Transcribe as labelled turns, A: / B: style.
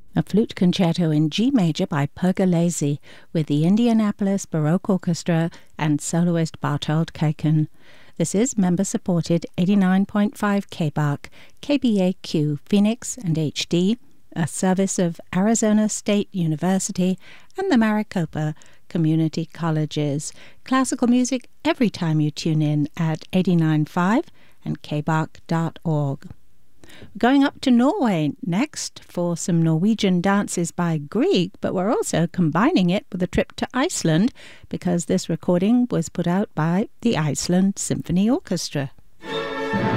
A: A flute concerto in G major by Pergolesi with the Indianapolis Baroque Orchestra and soloist Bartold Kaiken. This is member-supported 89.5 KBAQ, KBAQ Phoenix and HD, a service of Arizona State University and the Maricopa Community Colleges. Classical music every time you tune in at 89.5 and kbaq.org. Going up to Norway next for some Norwegian dances by Grieg, but we're also combining it with a trip to Iceland because this recording was put out by the Iceland Symphony Orchestra.